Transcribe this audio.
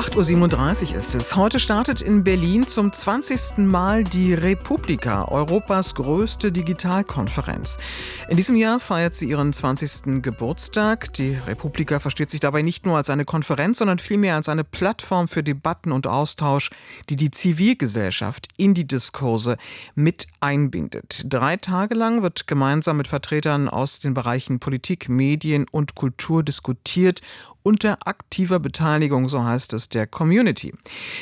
8:37 Uhr ist es. Heute startet in Berlin zum 20. Mal die Republika, Europas größte Digitalkonferenz. In diesem Jahr feiert sie ihren 20. Geburtstag. Die Republika versteht sich dabei nicht nur als eine Konferenz, sondern vielmehr als eine Plattform für Debatten und Austausch, die die Zivilgesellschaft in die Diskurse mit einbindet. 3 Tage lang wird gemeinsam mit Vertretern aus den Bereichen Politik, Medien und Kultur diskutiert, unter aktiver Beteiligung, so heißt es, der Community.